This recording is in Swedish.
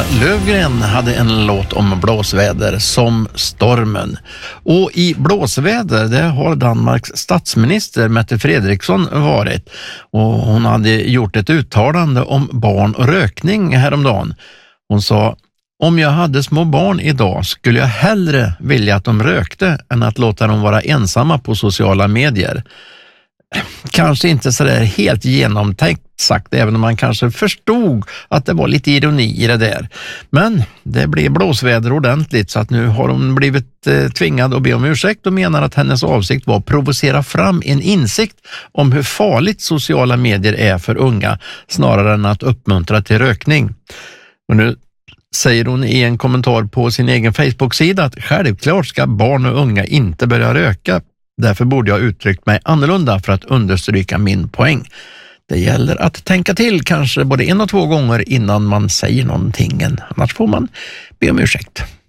Sara Lövgren hade en låt om blåsväder som stormen. Och i blåsväder det har Danmarks statsminister Mette Frederiksen varit. Och hon hade gjort ett uttalande om barn och rökning häromdagen. Hon sa: om jag hade små barn idag skulle jag hellre vilja att de rökte än att låta dem vara ensamma på sociala medier. Kanske inte så där helt genomtänkt sagt, även om man kanske förstod att det var lite ironi i det där. Men det blev blåsväder ordentligt, så att nu har hon blivit tvingad att be om ursäkt och menar att hennes avsikt var att provocera fram en insikt om hur farligt sociala medier är för unga, snarare än att uppmuntra till rökning. Och nu säger hon i en kommentar på sin egen Facebook-sida att självklart ska barn och unga inte börja röka. Därför borde jag uttryckt mig annorlunda för att understryka min poäng. Det gäller att tänka till kanske både 1 och 2 gånger innan man säger någonting. Annars får man be om ursäkt.